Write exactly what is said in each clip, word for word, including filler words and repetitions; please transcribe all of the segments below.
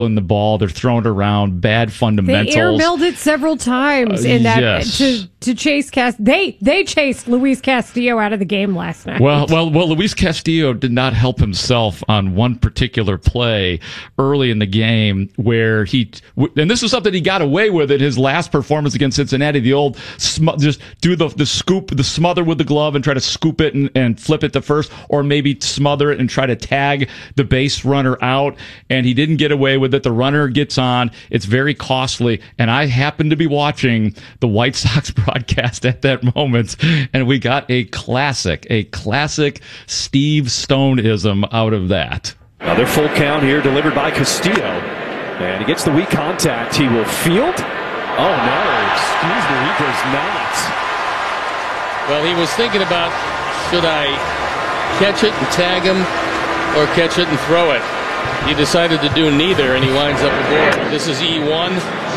in the ball. They're throwing it around. Bad fundamentals. They air milled it several times in that uh, yes. to to chase Cast. They they chased Luis Castillo out of the game last night. Well, well, well. Luis Castillo did not help himself on one particular play early in the game where he, and this is something he got away with in his last performance against Cincinnati. The old sm- just do the the scoop, the smother with the glove, and try to scoop it and, and flip it to first, or maybe smother it and try to tag the base runner out. And he didn't get away with that. The runner gets on. It's very costly. And I happened to be watching the White Sox broadcast at that moment, and we got a classic, a classic Steve Stone-ism out of that. Another full count here delivered by Castillo. And he gets the weak contact. He will field. Oh, no. Excuse me. He does not. Well, he was thinking about, should I catch it and tag him or catch it and throw it? He decided to do neither, and he winds up aboard. This is E one.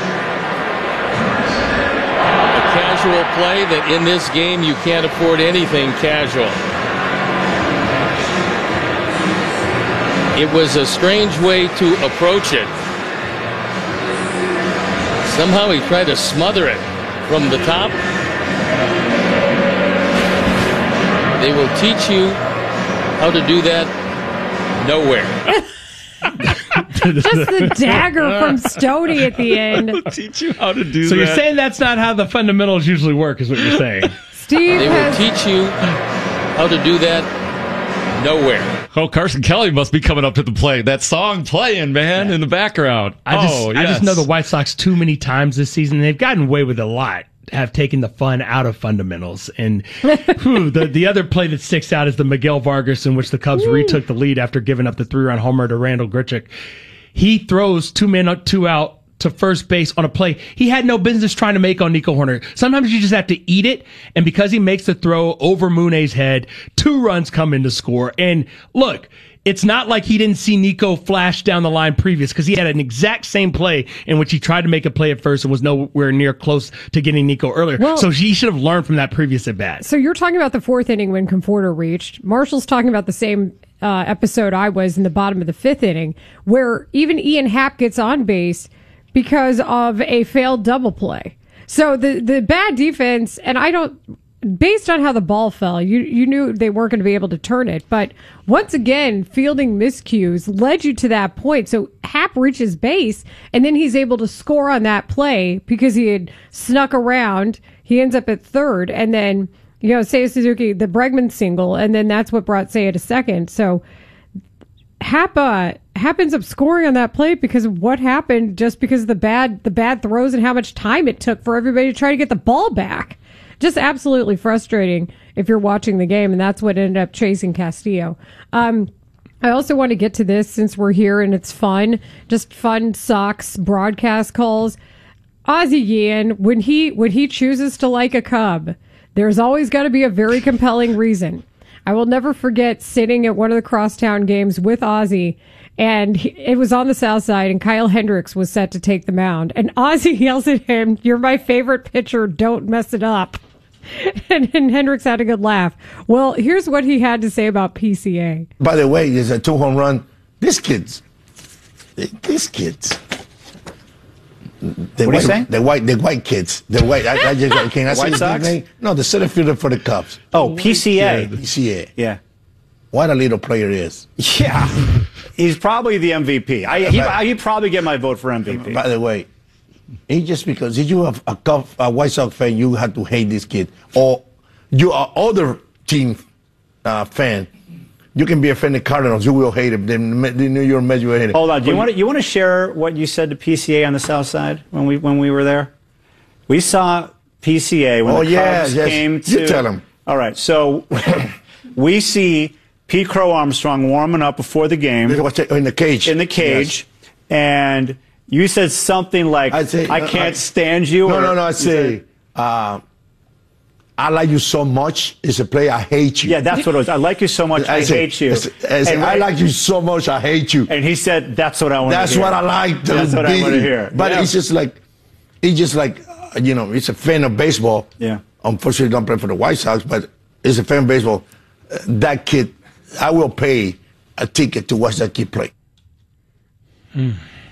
A casual play that in this game you can't afford anything casual. It was a strange way to approach it. Somehow he tried to smother it from the top. They will teach you how to do that nowhere. Just the dagger from Stoney at the end. I'll teach you how to do so that. So you're saying that's not how the fundamentals usually work, is what you're saying. Steve They has... will teach you how to do that nowhere. Oh, Carson Kelly must be coming up to the plate. That song playing, man, yeah. in the background. I just, oh, I yes. just know the White Sox too many times this season. They've gotten away with a lot. Have taken the fun out of fundamentals. And whew, the, the other play that sticks out is the Miguel Vargas, in which the Cubs Ooh. retook the lead after giving up the three-run homer to Randall Grichuk. He throws two men up, two out to first base on a play he had no business trying to make on Nico Horner. Sometimes you just have to eat it, and because he makes the throw over Mune's head, two runs come in to score. And look, it's not like he didn't see Nico flash down the line previous, because he had an exact same play in which he tried to make a play at first and was nowhere near close to getting Nico earlier. Well, so he should have learned from that previous at bat. So you're talking about the fourth inning when Conforto reached. Marshall's talking about the same uh, episode I was in the bottom of the fifth inning, where even Ian Happ gets on base because of a failed double play. So the the bad defense, and I don't. Based on how the ball fell, you you knew they weren't going to be able to turn it. But once again, fielding miscues led you to that point. So Happ reaches base, and then he's able to score on that play because he had snuck around. He ends up at third, and then, you know, Seiya Suzuki, the Bregman single, and then that's what brought Seiya to second. So Happ, uh, Happ ends up scoring on that play because of what happened, just because of the bad the bad throws and how much time it took for everybody to try to get the ball back. Just absolutely frustrating if you're watching the game, and that's what ended up chasing Castillo. Um, I also want to get to this since we're here and it's fun, just fun Sox broadcast calls. Ozzie Guillen, when he when he chooses to like a Cub, there's always got to be a very compelling reason. I will never forget sitting at one of the crosstown games with Ozzie, and he, it was on the south side, and Kyle Hendricks was set to take the mound. And Ozzie yells at him, "You're my favorite pitcher, don't mess it up." And, and Hendricks had a good laugh. Well, here's what he had to say about P C A. By the way, there's a two-home run. These kids, these kids. The what white, are you saying? The white, the white kids. The white. I, I just can I say White Sox? his name? No, the center fielder for the Cubs. Oh, P C A. P C A. Yeah. What a little player he is. Yeah. He's probably the M V P. I, he, I, he'd probably get my vote for M V P. By the way, he just because if you have a, Cub, a White Sox fan, you have to hate this kid, or you are other team uh, fan. You can be a fan of Cardinals. You will hate him. The, the New York Mets, you will hate him. Hold on. Do you want to you want to share what you said to P C A on the South Side when we when we were there? We saw P C A when oh, the yeah, Cubs yes. came to. You tell him. All right. So we see Pete Crow Armstrong warming up before the game in the cage. In the cage, yes. And you said something like, "I, say, I can't uh, stand you." No, or, no, no. I say. Uh, I like you so much. It's a play. I hate you. Yeah, that's what it was. I like you so much. I, I say, hate you. I, say, I like you so much. I hate you. And he said, "That's what I want. That's to hear. what I like. To that's what be. I want to hear." But yeah. it's just like, it's just like, uh, you know, it's a fan of baseball. Yeah. Unfortunately, don't play for the White Sox, but it's a fan of baseball. Uh, that kid, I will pay a ticket to watch that kid play. Mm.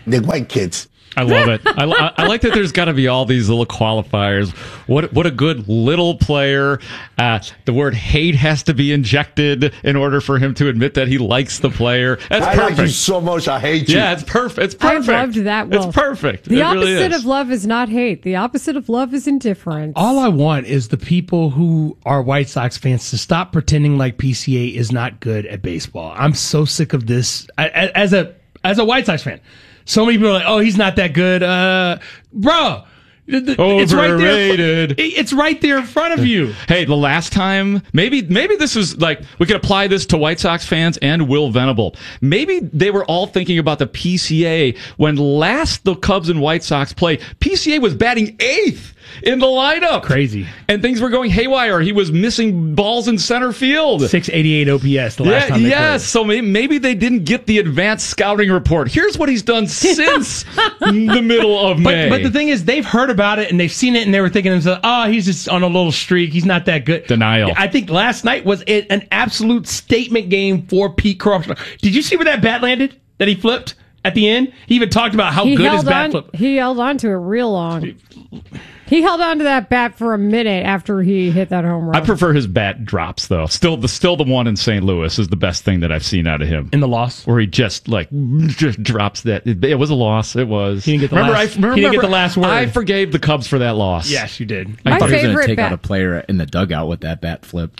the white kids. I love it. I, I, I like that there's got to be all these little qualifiers. What what a good little player. Uh, the word hate has to be injected in order for him to admit that he likes the player. That's I perfect. like you so much, I hate you. Yeah, it's perfect. It's perfect. I loved that. Well, it's perfect. The it opposite really is. of love is not hate. The opposite of love is indifference. All I want is the people who are White Sox fans to stop pretending like P C A is not good at baseball. I'm so sick of this. I, as a as a White Sox fan, so many people are like, "Oh, he's not that good." Uh, bro, it's right there. It's right there in front of you. Hey, the last time, maybe maybe this is like, we could apply this to White Sox fans and Will Venable. Maybe they were all thinking about the P C A when last the Cubs and White Sox played. P C A was batting eighth in the lineup. Crazy. And things were going haywire. He was missing balls in center field. six eighty-eight O P S the last yeah, time they Yes, played. so maybe, maybe they didn't get the advanced scouting report. Here's what he's done since the middle of May. But, but the thing is, they've heard about it and they've seen it and they were thinking to themselves, oh, he's just on a little streak. He's not that good. Denial. I think last night was it, an absolute statement game for Pete Crow. Did you see where that bat landed that he flipped at the end? He even talked about how he good his held bat on, flipped. He held on to it real long. He held on to that bat for a minute after he hit that home run. I prefer his bat drops, though. Still, the still the one in Saint Louis is the best thing that I've seen out of him. In the loss, where he just like just drops that. It, it was a loss. It was. He didn't get the remember, last. I, remember, he didn't get the last word. I forgave the Cubs for that loss. Yes, you did. My I thought he was going to favorite take bat- out a player in the dugout with that bat flip.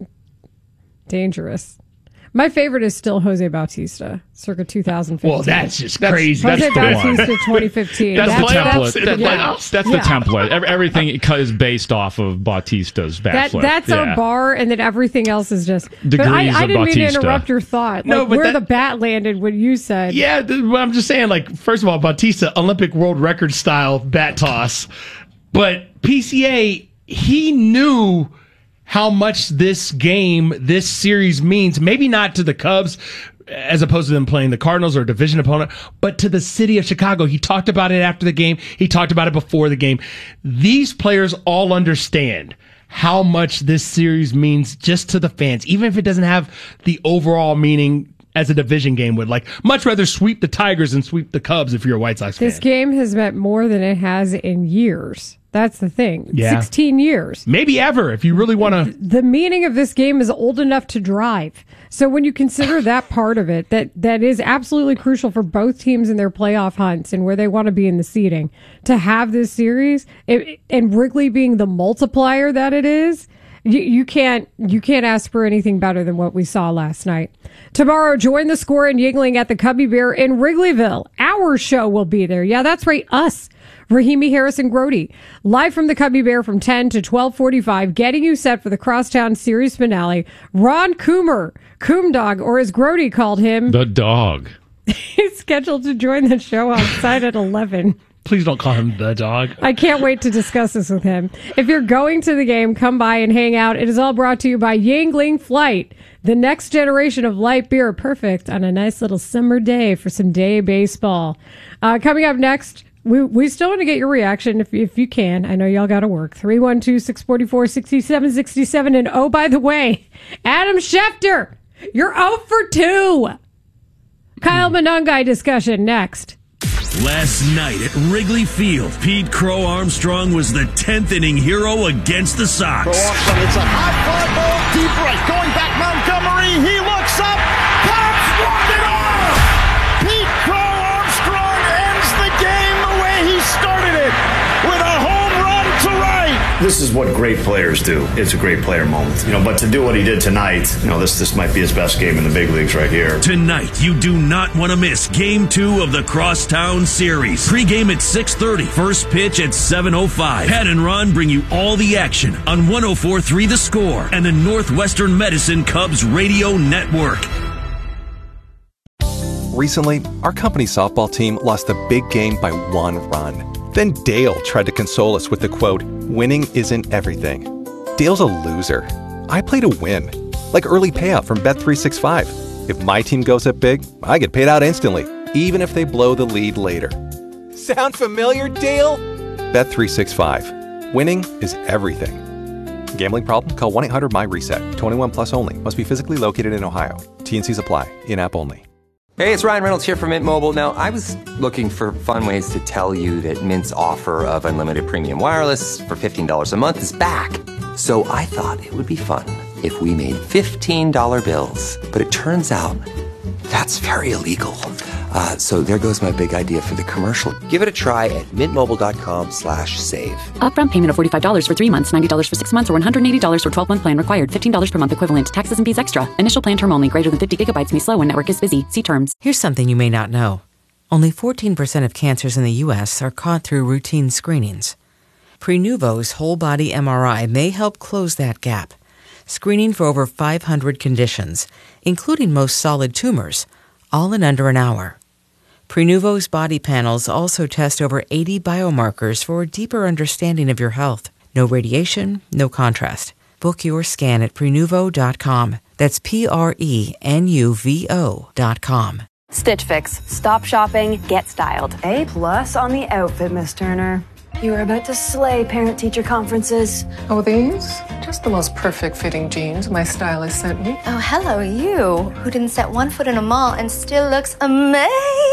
Dangerous. My favorite is still Jose Bautista, circa two thousand fifteen. Well, that's just crazy. Jose That's Bautista twenty fifteen. That's, That's the template. That's, That- yeah. that's that's Yeah. the template. Every- Everything is based off of Bautista's bat That, flip. that's yeah. our bar, and then everything else is just. Degrees but I, I of didn't mean to Bautista. interrupt your thought. Like No, but where that- the bat landed when you said. Yeah, th- well, I'm just saying, like, first of all, Bautista, Olympic world record style bat toss. But P C A, he knew how much this game, this series means. Maybe not to the Cubs, as opposed to them playing the Cardinals or a division opponent, but to the city of Chicago. He talked about it after the game. He talked about it before the game. These players all understand how much this series means just to the fans, even if it doesn't have the overall meaning as a division game would. Like, much rather sweep the Tigers than sweep the Cubs if you're a White Sox fan. This game has meant more than it has in years. That's the thing. Yeah. sixteen years. Maybe ever, if you really want to. The meaning of this game is old enough to drive. So when you consider that part of it, that, that is absolutely crucial for both teams in their playoff hunts and where they want to be in the seeding, to have this series, it, and Wrigley being the multiplier that it is, you, you can't you can't ask for anything better than what we saw last night. Tomorrow, join the score in Yingling at the Cubby Bear in Wrigleyville. Our show will be there. Yeah, that's right, us. Rahimi Harrison Grody, live from the Cubby Bear from ten to twelve forty-five, getting you set for the Crosstown Series finale. Ron Coomer, Coomdog, or as Grody called him, The dog. is scheduled to join the show outside at eleven. Please don't call him the dog. I can't wait to discuss this with him. If you're going to the game, come by and hang out. It is all brought to you by Yingling Flight, the next generation of light beer, perfect on a nice little summer day for some day baseball. Uh, coming up next, we we still want to get your reaction if, if you can. I know y'all got to work. three one two, six four four, six seven six seven. And oh, by the way, Adam Schefter, you're oh for two. Kyle Monangai discussion next. Last night at Wrigley Field, Pete Crow Armstrong was the tenth inning hero against the Sox. Crow Armstrong, it's a high fly ball, deep right, going back Montgomery, he looks up, pops, walked it off! Pete Crow Armstrong ends the game the way he started it, with a home run to right! This is what great players do. It's a great player moment. You know, but to do what he did tonight, you know, this this might be his best game in the big leagues right here. Tonight, you do not want to miss Game two of the Crosstown Series. Pre-game at six thirty, first pitch at seven oh five. Pat and Ron bring you all the action on one oh four point three The Score and the Northwestern Medicine Cubs Radio Network. Recently, our company softball team lost a big game by one run. Then Dale tried to console us with the quote, "Winning isn't everything." Dale's a loser. I play to win. Like early payout from Bet three sixty-five. If my team goes up big, I get paid out instantly, even if they blow the lead later. Sound familiar, Dale? Bet three sixty-five. Winning is everything. Gambling problem? Call one eight hundred M Y RESET. twenty-one plus only. Must be physically located in Ohio. T N Cs apply. In-app only. Hey, it's Ryan Reynolds here from Mint Mobile. Now, I was looking for fun ways to tell you that Mint's offer of unlimited premium wireless for fifteen dollars a month is back. So I thought it would be fun if we made fifteen dollar bills. But it turns out that's very illegal. Uh, so there goes my big idea for the commercial. Give it a try at mintmobile.com slash save. Upfront payment of forty-five dollars for three months, ninety dollars for six months, or one hundred eighty dollars for twelve-month plan required. fifteen dollars per month equivalent. Taxes and fees extra. Initial plan term only. Greater than fifty gigabytes may slow when network is busy. See terms. Here's something you may not know. Only fourteen percent of cancers in the U S are caught through routine screenings. Prenuvo's whole-body M R I may help close that gap. Screening for over five hundred conditions, including most solid tumors, all in under an hour. Prenuvo's body panels also test over eighty biomarkers for a deeper understanding of your health. No radiation, no contrast. Book your scan at Prenuvo dot com. That's P R E N U V O dot com. Stitch Fix. Stop shopping, get styled. A plus on the outfit, Miss Turner. You are about to slay parent-teacher conferences. Oh, these? Just the most perfect fitting jeans my stylist sent me. Oh, hello, you, who didn't set one foot in a mall and still looks amazing.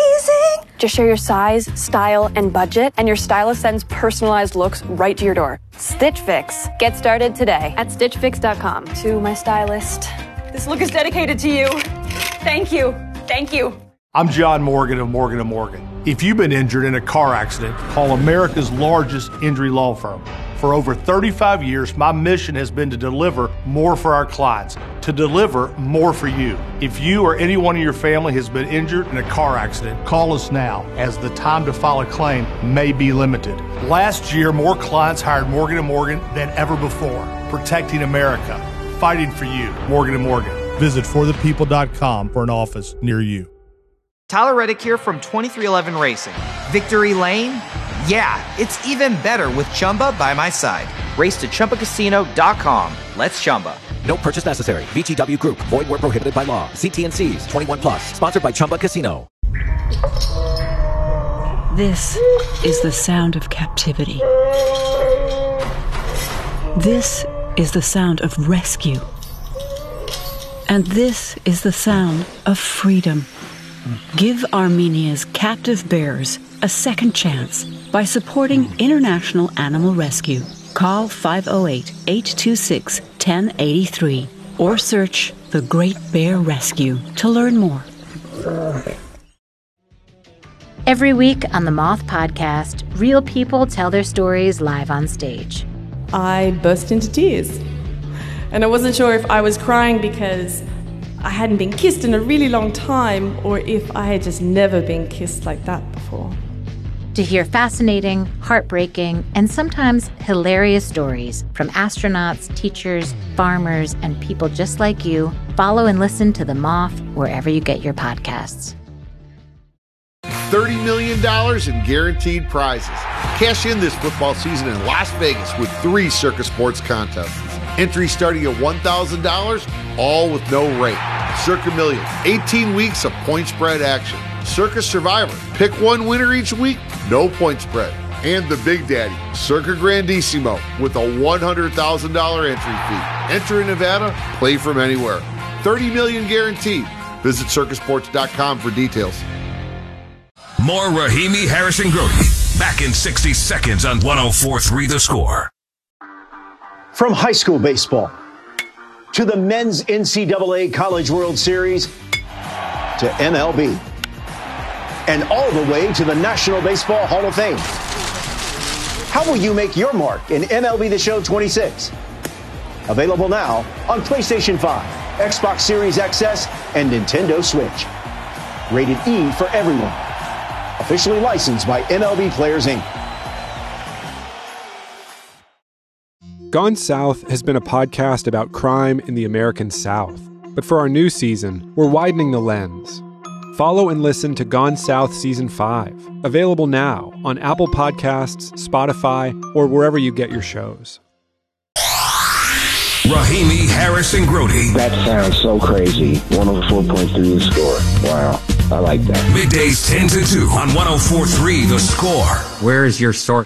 Just share your size, style, and budget, and your stylist sends personalized looks right to your door. Stitch Fix. Get started today at stitch fix dot com. To my stylist, this look is dedicated to you. Thank you. Thank you. I'm John Morgan of Morgan and Morgan. If you've been injured in a car accident, call America's largest injury law firm. For over thirty-five years, my mission has been to deliver more for our clients, to deliver more for you. If you or anyone in your family has been injured in a car accident, call us now, as the time to file a claim may be limited. Last year, more clients hired Morgan and Morgan than ever before, protecting America, fighting for you. Morgan and Morgan. Visit for the people dot com for an office near you. Tyler Reddick here from twenty-three eleven Racing. Victory Lane? Yeah, it's even better with Chumba by my side. Race to Chumba Casino dot com. Let's Chumba. No purchase necessary. V G W Group. Void where prohibited by law. See T and C's. twenty-one plus. Sponsored by Chumba Casino. This is the sound of captivity. This is the sound of rescue. And this is the sound of freedom. Give Armenia's captive bears a second chance by supporting International Animal Rescue. Call five oh eight, eight two six, one oh eight three or search The Great Bear Rescue to learn more. Every week on the Moth Podcast, real people tell their stories live on stage. I burst into tears. And I wasn't sure if I was crying because I hadn't been kissed in a really long time, or if I had just never been kissed like that before. To hear fascinating, heartbreaking, and sometimes hilarious stories from astronauts, teachers, farmers, and people just like you, follow and listen to The Moth wherever you get your podcasts. thirty million dollars in guaranteed prizes. Cash in this football season in Las Vegas with three Circa Sports contests. Entry starting at one thousand dollars, all with no rate. Circa Million, eighteen weeks of point spread action. Circa Survivor, pick one winner each week, no point spread. And the Big Daddy, Circa Grandissimo, with a one hundred thousand dollars entry fee. Enter in Nevada, play from anywhere. thirty million dollars guaranteed. Visit circa sports dot com for details. More Rahimi Harrison Grody. Back in sixty seconds on one oh four three The Score. From high school baseball to the men's N C double A College World Series to M L B and all the way to the National Baseball Hall of Fame. How will you make your mark in M L B The Show twenty-six? Available now on PlayStation five, Xbox Series X S, and Nintendo Switch. Rated E for everyone. Officially licensed by M L B Players, Incorporated. Gone South has been a podcast about crime in the American South. But for our new season, we're widening the lens. Follow and listen to Gone South Season five, available now on Apple Podcasts, Spotify, or wherever you get your shows. Rahimi Harrison Grody. That sounds so crazy. one oh four point three The Score. Wow, I like that. Middays ten to two on one oh four point three The Score. Where is your source?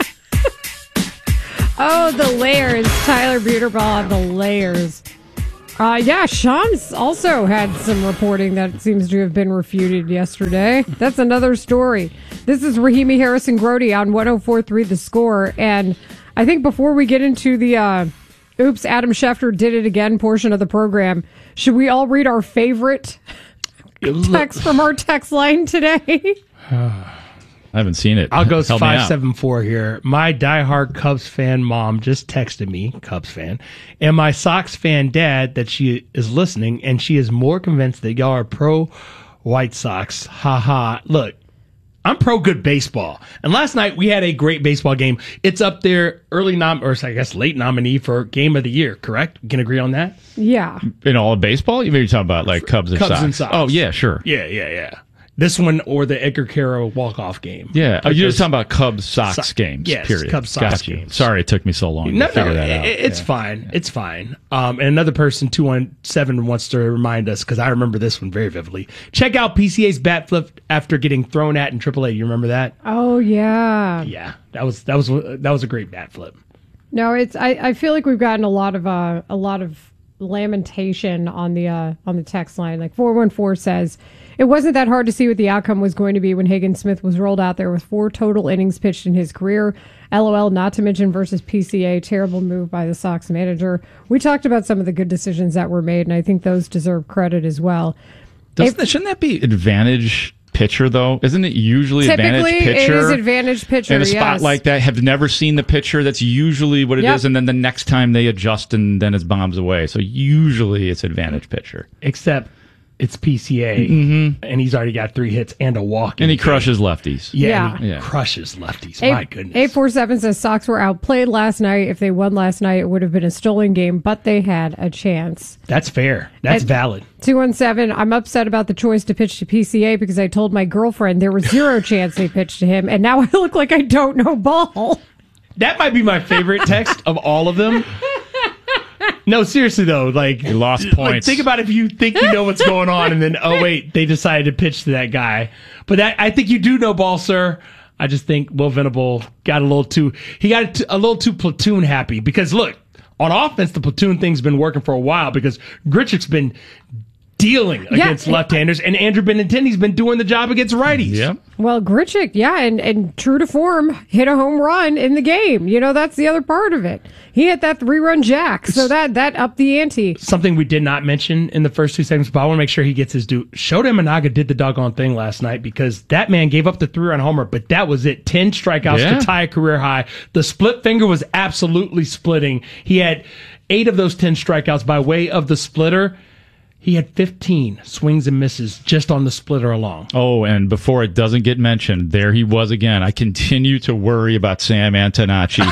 Oh, the layers. Tyler Buterbaugh on the layers. Uh, yeah, Shams also had some reporting that seems to have been refuted yesterday. That's another story. This is Rahimi Harrison Grody on one oh four point three The Score. And I think before we get into the uh, Oops, Adam Schefter did it again portion of the program, should we all read our favorite text from our text line today? I haven't seen it. I'll go Help me out. five seven four here. My diehard Cubs fan mom just texted me, Cubs fan, and my Sox fan dad that she is listening, and she is more convinced that y'all are pro White Sox. Ha ha. Look, I'm pro good baseball. And last night we had a great baseball game. It's up there, early nom, or I guess late nominee for game of the year, correct? We can agree on that? Yeah. In all of baseball? You maybe talking about like Cubs and Cubs Sox? and Sox. Oh, yeah, sure. Yeah, yeah, yeah. This one or the Edgar Caro walk-off game. Yeah. Oh, you're just talking about Cubs-Sox So- games, yes, period. Cubs-Sox Got you. games. Sorry it took me so long No, to figure no, that it, out. it's Yeah. fine. It's fine. Um, and another person, two one seven, wants to remind us, because I remember this one very vividly. Check out P C A's bat flip after getting thrown at in triple A. You remember that? Oh, yeah. Yeah, that was that was that was a great bat flip. No, it's. I, I feel like we've gotten a lot of uh, a lot of lamentation on the uh, on the text line. Like four one four says, it wasn't that hard to see what the outcome was going to be when Hagen Smith was rolled out there with four total innings pitched in his career. LOL, not to mention versus P C A. Terrible move by the Sox manager. We talked about some of the good decisions that were made, and I think those deserve credit as well. Doesn't that, shouldn't that be advantage pitcher, though? Isn't it usually advantage Typically, pitcher? it is advantage pitcher, in a spot yes. like that, have never seen the pitcher. That's usually what it Yep. is, and then the next time they adjust, and then it's bombs away. So usually it's advantage pitcher. Except it's P C A, Mhm. and he's already got three hits and a walk. And he crushes lefties. Yeah, Yeah. and he Yeah. crushes lefties. Eight- My goodness. eight four seven says Sox were outplayed last night. If they won last night, it would have been a stolen game, but they had a chance. That's fair. That's And- valid. two one seven, I'm upset about the choice to pitch to P C A because I told my girlfriend there was zero chance they pitched to him, and now I look like I don't know ball. That might be my favorite text of all of them. No, seriously though, like He lost like, points. think about if you think you know what's going on, and then oh wait, they decided to pitch to that guy. But that, I think you do know ball, sir. I just think Will Venable got a little too he got t- a little too platoon happy, because look, on offense the platoon thing's been working for a while because Grichuk's been dealing Yeah. against left-handers, and Andrew Benintendi's been doing the job against righties. Yep. Well, Grichuk, yeah, and, and true to form, hit a home run in the game. You know, that's the other part of it. He hit that three-run jack, so that, that upped the ante. Something we did not mention in the first two segments, but I want to make sure he gets his due. Shota Imanaga did the doggone thing last night, because that man gave up the three-run homer, but that was it. Ten strikeouts Yeah. to tie a career high. The split finger was absolutely splitting. He had eight of those ten strikeouts by way of the splitter. He had fifteen swings and misses just on the splitter alone. Oh, and before it doesn't get mentioned, there he was again. I continue to worry about Sam Antonacci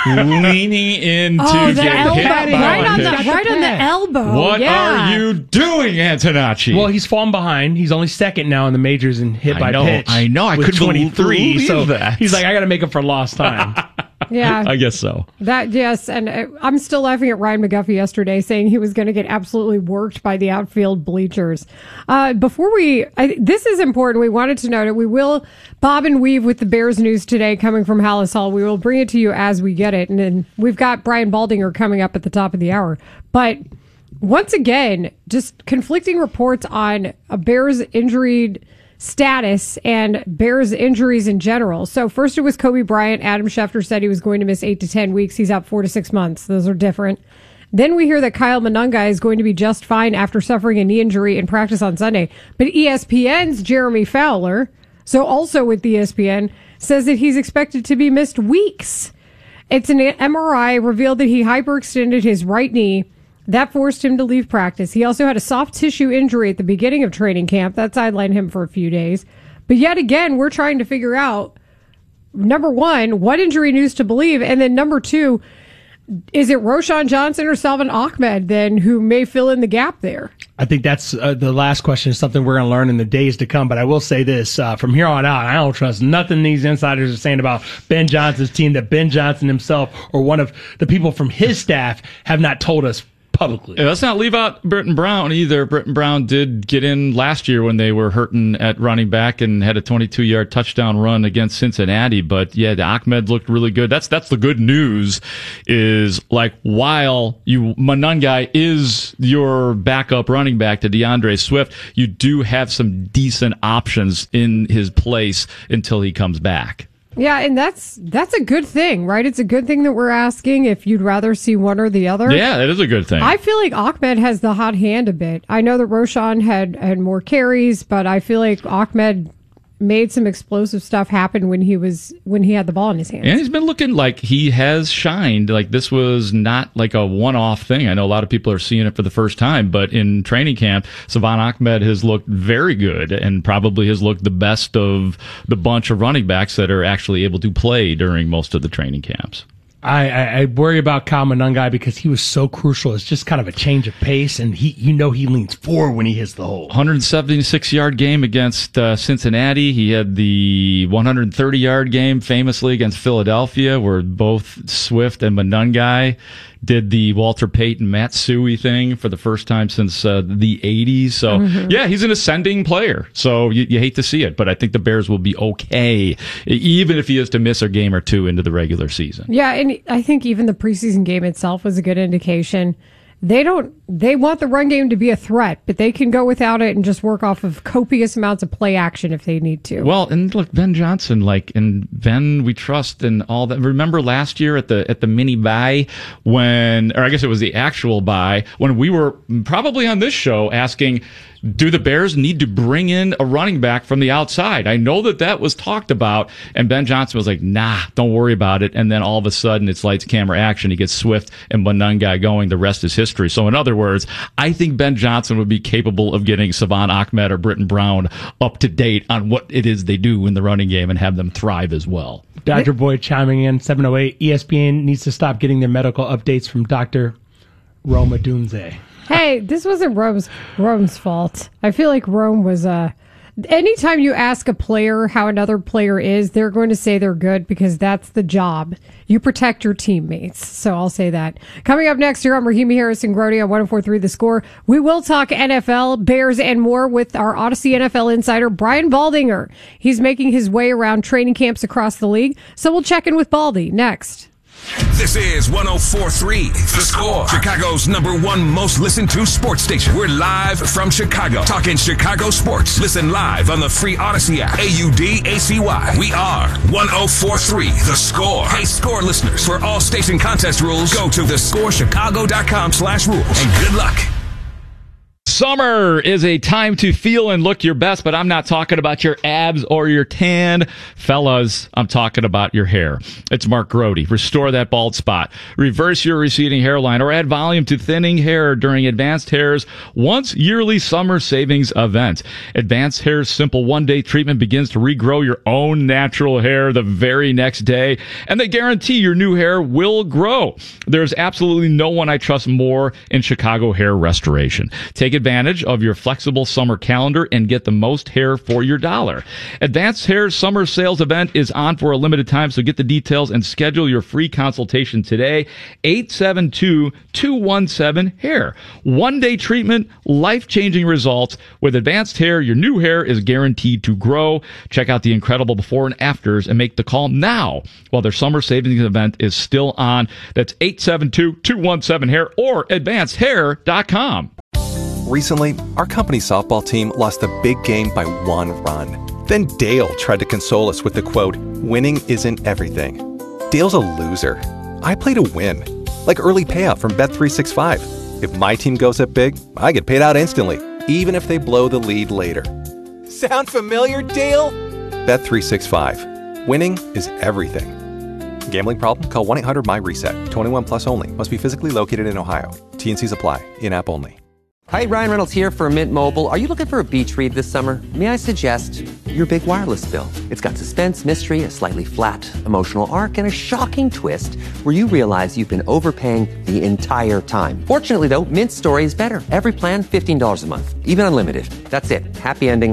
leaning into Oh, the get elbow, hit by right on a the pitch. right on the elbow. What yeah. are you doing, Antonacci? Well, he's fallen behind. He's only second now in the majors in hit I by know, pitch. I know. I with couldn't twenty-three. believe So that. he's like, I got to make up for lost time. Yeah. I guess so. That yes, and uh, I'm still laughing at Ryan McGuffey yesterday saying he was going to get absolutely worked by the outfield bleachers. Uh, before we, I, this is important. We wanted to note it. We will bob and weave with the Bears news today coming from Hallis Hall. We will bring it to you as we get it, and then we've got Brian Baldinger coming up at the top of the hour. But once again, just conflicting reports on a Bears injured status and Bears injuries in general. So first it was Kobe Bryant. Adam Schefter said he was going to miss eight to ten weeks. He's out four to six months. Those are different. Then we hear that Kyle Monunga is going to be just fine after suffering a knee injury in practice on Sunday. But E S P N's Jeremy Fowler, so also with E S P N, says that he's expected to be missed weeks. It's an M R I revealed that he hyperextended his right knee. That forced him to leave practice. He also had a soft tissue injury at the beginning of training camp. That sidelined him for a few days. But yet again, we're trying to figure out, number one, what injury news to believe? And then number two, is it Roshan Johnson or Salvin Ahmed then who may fill in the gap there? I think that's uh, the last question is something we're going to learn in the days to come. But I will say this, uh, from here on out, I don't trust nothing these insiders are saying about Ben Johnson's team, that Ben Johnson himself or one of the people from his staff have not told us publicly. Yeah, let's not leave out Britton Brown either. Britton Brown did get in last year when they were hurting at running back and had a twenty-two-yard touchdown run against Cincinnati. But yeah, the Ahmed looked really good. That's that's the good news. Is like while you Monangai is your backup running back to DeAndre Swift, you do have some decent options in his place until he comes back. Yeah, and that's that's a good thing, right? It's a good thing that we're asking if you'd rather see one or the other. Yeah, that is a good thing. I feel like Ahmed has the hot hand a bit. I know that Roshan had, had more carries, but I feel like Ahmed made some explosive stuff happen when he was when he had the ball in his hands. And he's been looking like he has shined. Like this was not like a one-off thing. I know a lot of people are seeing it for the first time, but in training camp, Salvon Ahmed has looked very good and probably has looked the best of the bunch of running backs that are actually able to play during most of the training camps. I, I, I worry about Kyle Monangai because he was so crucial. It's just kind of a change of pace, and he, you know, he leans forward when he hits the hole. one hundred seventy-six yard game against uh, Cincinnati. He had the one hundred thirty yard game famously against Philadelphia, where both Swift and Monangai did the Walter Payton Matsui thing for the first time since uh, the eighties. So, mm-hmm. yeah, he's an ascending player. So you, you hate to see it, but I think the Bears will be okay, even if he is to miss a game or two into the regular season. Yeah, and I think even the preseason game itself was a good indication. They don't, they want the run game to be a threat, but they can go without it and just work off of copious amounts of play action if they need to. Well, and look, Ben Johnson, like, and Ben we trust and all that. Remember last year at the, at the mini bye when, or I guess it was the actual bye, when we were probably on this show asking, do the Bears need to bring in a running back from the outside? I know that that was talked about, and Ben Johnson was like, nah, don't worry about it. And then all of a sudden, it's lights, camera, action. He gets Swift and Monangai going. The rest is history. So in other words, I think Ben Johnson would be capable of getting Salvon Ahmed or Britton Brown up to date on what it is they do in the running game and have them thrive as well. Dodger Boy chiming in, seven oh eight. E S P N needs to stop getting their medical updates from Doctor Roma Dunze. Hey, this wasn't Rome's Rome's fault. I feel like Rome was uh anytime you ask a player how another player is, they're going to say they're good because that's the job. You protect your teammates. So I'll say that. Coming up next here on Rahimi Harris and Grody on one oh four point three The Score, we will talk N F L, Bears, and more with our Odyssey N F L insider, Brian Baldinger. He's making his way around training camps across the league. So we'll check in with Baldy next. This is one oh four point three The Score, Chicago's number one most listened to sports station. We're live from Chicago, talking Chicago sports. Listen live on the free Odyssey app, A U D A C Y. We are one oh four point three The Score. Hey, Score listeners, for all station contest rules, go to the score chicago dot com slash rules, and good luck. Summer is a time to feel and look your best, but I'm not talking about your abs or your tan. Fellas, I'm talking about your hair. It's Mark Grody. Restore that bald spot. Reverse your receding hairline or add volume to thinning hair during Advanced Hair's once yearly summer savings event. Advanced Hair's simple one-day treatment begins to regrow your own natural hair the very next day, and they guarantee your new hair will grow. There's absolutely no one I trust more in Chicago hair restoration. Take advantage of your flexible summer calendar and get the most hair for your dollar. Advanced Hair's summer sales event is on for a limited time, so get the details and schedule your free consultation today. eight seven two, two one seven, hair. One-day treatment, life-changing results. With Advanced Hair, your new hair is guaranteed to grow. Check out the incredible before and afters and make the call now while their summer savings event is still on. That's eight seven two, two one seven, hair or advanced hair dot com. Recently, our company's softball team lost a big game by one run. Then Dale tried to console us with the quote, "Winning isn't everything." Dale's a loser. I play to win. Like early payout from Bet three sixty-five. If my team goes up big, I get paid out instantly, even if they blow the lead later. Sound familiar, Dale? Bet three sixty-five. Winning is everything. Gambling problem? Call one eight hundred M Y reset. twenty-one plus only. Must be physically located in Ohio. T and C's apply. In-app only. Hi, Ryan Reynolds here for Mint Mobile. Are you looking for a beach read this summer? May I suggest your big wireless bill? It's got suspense, mystery, a slightly flat emotional arc, and a shocking twist where you realize you've been overpaying the entire time. Fortunately, though, Mint's story is better. Every plan, fifteen dollars a month. Even unlimited. That's it. Happy ending.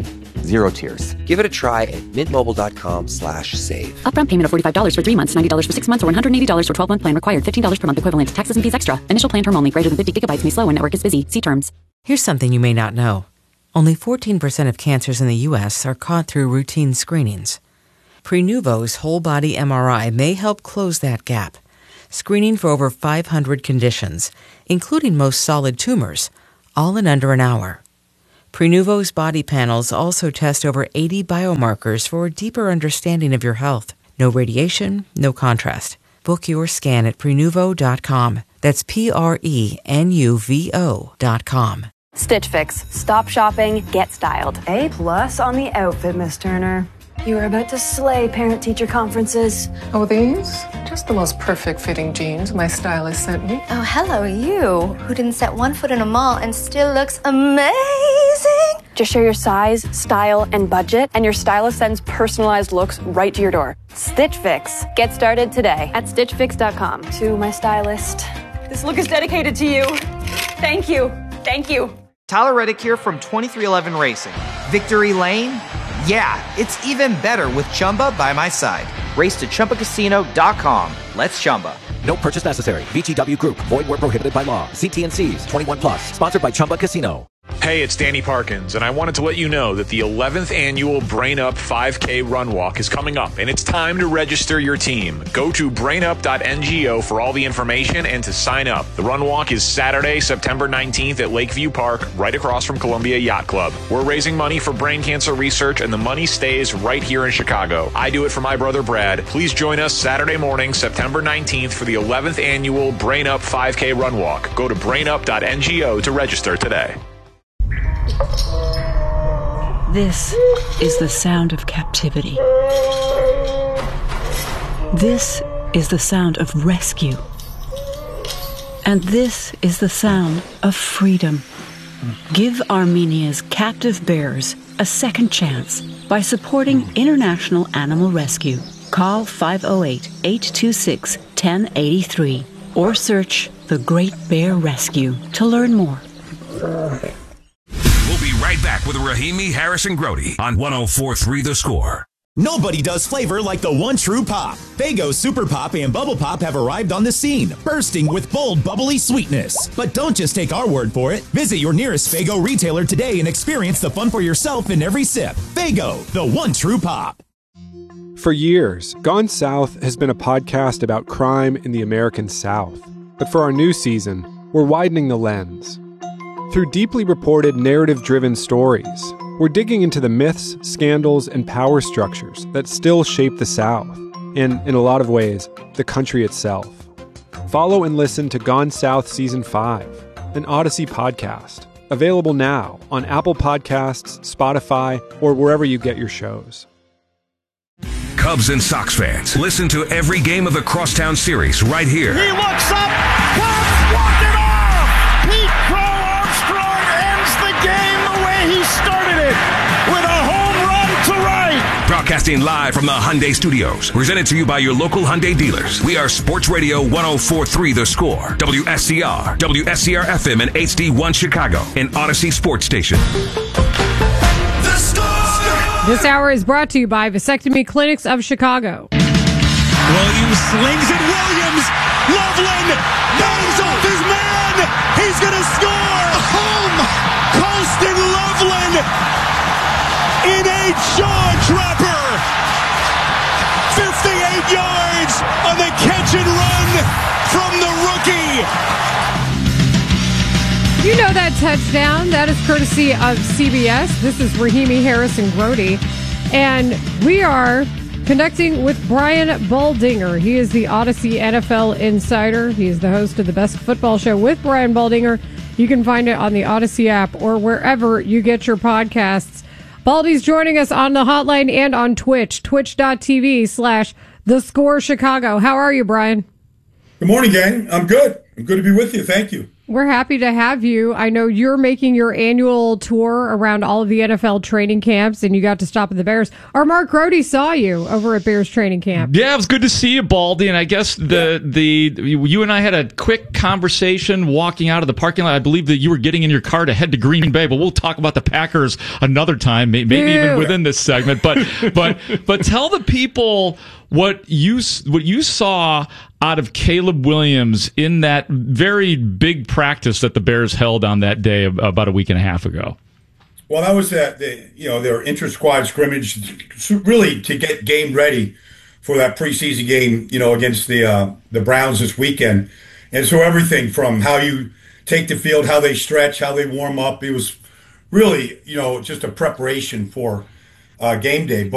Zero tiers. Give it a try at mintmobile.com slash save. Upfront payment of forty-five dollars for three months, ninety dollars for six months, or one hundred eighty dollars for twelve-month plan required. fifteen dollars per month equivalent. Taxes and fees extra. Initial plan term only. Greater than fifty gigabytes may slow when network is busy. See terms. Here's something you may not know. Only fourteen percent of cancers in the U S are caught through routine screenings. Prenuvo's whole-body M R I may help close that gap, screening for over five hundred conditions, including most solid tumors, all in under an hour. Prenuvo's body panels also test over eighty biomarkers for a deeper understanding of your health. No radiation, no contrast. Book your scan at Prenuvo dot com. That's P R E N U V O dot com. Stitch Fix. Stop shopping, get styled. A plus on the outfit, Miss Turner. You were about to slay parent-teacher conferences. Oh, these? Just the most perfect fitting jeans my stylist sent me. Oh, hello, you, who didn't set one foot in a mall and still looks amazing. Just share your size, style, and budget, and your stylist sends personalized looks right to your door. Stitch Fix. Get started today at stitch fix dot com. To my stylist, this look is dedicated to you. Thank you. Thank you. Tyler Reddick here from twenty-three eleven Racing. Victory Lane? Yeah, it's even better with Chumba by my side. Race to chumba casino dot com. Let's Chumba. No purchase necessary. V G W Group. Void where prohibited by law. See T and C's. twenty-one plus. Sponsored by Chumba Casino. Hey, it's Danny Parkins, and I wanted to let you know that the eleventh annual Brain Up five K Run Walk is coming up, and it's time to register your team. Go to brain up dot N G O for all the information and to sign up. The Run Walk is Saturday, September nineteenth at Lakeview Park, right across from Columbia Yacht Club. We're raising money for brain cancer research, and the money stays right here in Chicago. I do it for my brother Brad. Please join us Saturday morning, September nineteenth for the eleventh annual Brain Up five K Run Walk. Go to brain up dot N G O to register today. This is the sound of captivity. This is the sound of rescue. And this is the sound of freedom. Give Armenia's captive bears a second chance by supporting International Animal Rescue. Call five oh eight, eight two six, one oh eight three or search The Great Bear Rescue to learn more. We'll be right back with Rahimi, Harris, and Grody on one oh four point three The Score. Nobody does flavor like the one true pop. Faygo Super Pop and Bubble Pop have arrived on the scene, bursting with bold, bubbly sweetness. But don't just take our word for it. Visit your nearest Faygo retailer today and experience the fun for yourself in every sip. Faygo, the one true pop. For years, Gone South has been a podcast about crime in the American South. But for our new season, we're widening the lens. Through deeply reported, narrative-driven stories, we're digging into the myths, scandals, and power structures that still shape the South, and, in a lot of ways, the country itself. Follow and listen to Gone South Season five, an Odyssey podcast, available now on Apple Podcasts, Spotify, or wherever you get your shows. Cubs and Sox fans, listen to every game of the Crosstown Series right here. He looks up, Cubs walk it off! Pete Crow Armstrong ends the game the way he started it, with a home run to right. Broadcasting live from the Hyundai Studios, presented to you by your local Hyundai dealers. We are Sports Radio one oh four point three The Score, W S C R, W S C R F M, and H D one Chicago, and Odyssey Sports Station. The Score! This hour is brought to you by Vasectomy Clinics of Chicago. Williams slings it. Williams! Loveland bangs off his man! He's gonna score! Home! Colston Loveland in a jaw-dropper! fifty-eight yards on the catch and run from the rookie! You know that touchdown. That is courtesy of C B S. This is Rahimi, Harris, and Grody. And we are connecting with Brian Baldinger. He is the Odyssey N F L Insider. He is the host of the Best Football Show with Brian Baldinger. You can find it on the Odyssey app or wherever you get your podcasts. Baldy's joining us on the hotline and on Twitch, twitch.tv slash The Score Chicago. How are you, Brian? Good morning, gang. I'm good. I'm good to be with you. Thank you. We're happy to have you. I know you're making your annual tour around all of the N F L training camps, and you got to stop at the Bears. Our Mark Grody saw you over at Bears training camp. Yeah, it was good to see you, Baldy. And I guess the the you and I had a quick conversation walking out of the parking lot. I believe that you were getting in your car to head to Green Bay, but we'll talk about the Packers another time, maybe Ew. even within this segment. But but but tell the people what you what you saw out of Caleb Williams in that very big practice that the Bears held on that day about a week and a half ago. Well, that was that the, you know their inter-squad scrimmage, really to get game ready for that preseason game, you know, against the uh, the Browns this weekend. And so everything from how you take the field, how they stretch, how they warm up, it was really, you know, just a preparation for uh, game day. But